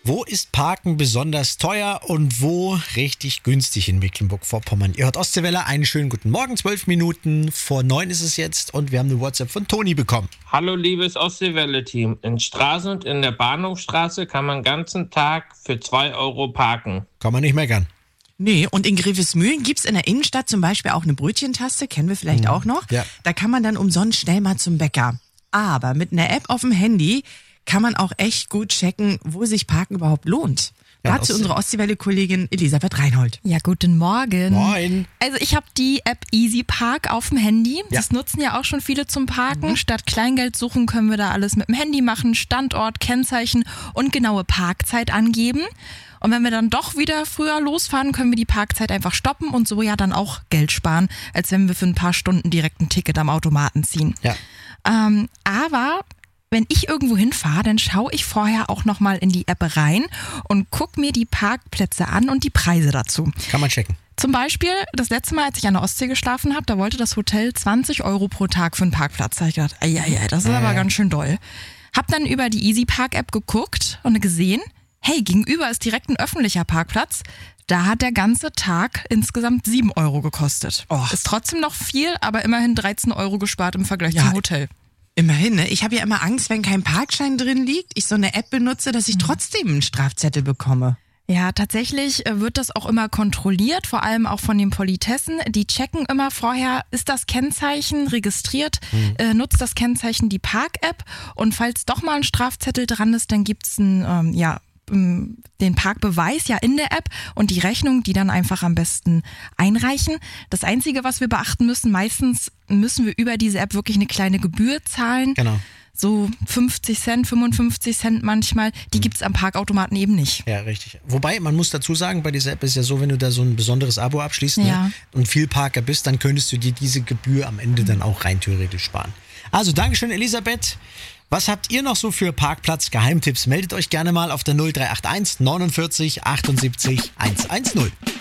Wo ist Parken besonders teuer und wo richtig günstig in Mecklenburg-Vorpommern? Ihr hört Ostseewelle, einen schönen guten Morgen, 12 Minuten vor 9 ist es jetzt und wir haben eine WhatsApp von Toni bekommen. Hallo liebes Ostseewelle-Team. In Straßen und in der Bahnhofstraße kann man den ganzen Tag für 2 Euro parken. Kann man nicht meckern. Nee, und in Grevesmühlen gibt's in der Innenstadt zum Beispiel auch eine Brötchentaste, kennen wir vielleicht auch noch. Ja. Da kann man dann umsonst schnell mal zum Bäcker. Aber mit einer App auf dem Handy kann man auch echt gut checken, wo sich Parken überhaupt lohnt. Ja, Dazu unsere Ostseewelle-Kollegin Elisabeth Reinhold. Ja, guten Morgen. Moin. Also ich habe die App Easy Park auf dem Handy. Ja. Das nutzen ja auch schon viele zum Parken. Statt Kleingeld suchen können wir da alles mit dem Handy machen. Standort, Kennzeichen und genaue Parkzeit angeben. Und wenn wir dann doch wieder früher losfahren, können wir die Parkzeit einfach stoppen und so ja dann auch Geld sparen, als wenn wir für ein paar Stunden direkt ein Ticket am Automaten ziehen. Ja. Aber wenn ich irgendwo hinfahre, dann schaue ich vorher auch nochmal in die App rein und gucke mir die Parkplätze an und die Preise dazu. Kann man checken. Zum Beispiel, das letzte Mal, als ich an der Ostsee geschlafen habe, da wollte das Hotel 20 Euro pro Tag für einen Parkplatz. Da habe ich gedacht, das ist aber ganz schön doll. Hab dann über die Easy Park App geguckt und gesehen, hey, gegenüber ist direkt ein öffentlicher Parkplatz. Da hat der ganze Tag insgesamt 7 Euro gekostet. Oh. Ist trotzdem noch viel, aber immerhin 13 Euro gespart im Vergleich Ja. zum Hotel. Immerhin, ne? Ich habe ja immer Angst, wenn kein Parkschein drin liegt, ich so eine App benutze, dass ich trotzdem einen Strafzettel bekomme. Ja, tatsächlich wird das auch immer kontrolliert, vor allem auch von den Politessen. Die checken immer vorher, ist das Kennzeichen registriert, nutzt das Kennzeichen die Park-App und falls doch mal ein Strafzettel dran ist, dann gibt's den Parkbeweis ja in der App und die Rechnung, die dann einfach am besten einreichen. Das Einzige, was wir beachten müssen, meistens müssen wir über diese App wirklich eine kleine Gebühr zahlen. Genau. So 50 Cent, 55 Cent manchmal. Die gibt's am Parkautomaten eben nicht. Ja, richtig. Wobei, man muss dazu sagen, bei dieser App ist ja so, wenn du da so ein besonderes Abo abschließt Ja. und viel Parker bist, dann könntest du dir diese Gebühr am Ende dann auch rein theoretisch sparen. Also, Dankeschön, Elisabeth. Was habt ihr noch so für Parkplatz-Geheimtipps? Meldet euch gerne mal auf der 0381 49 78 110.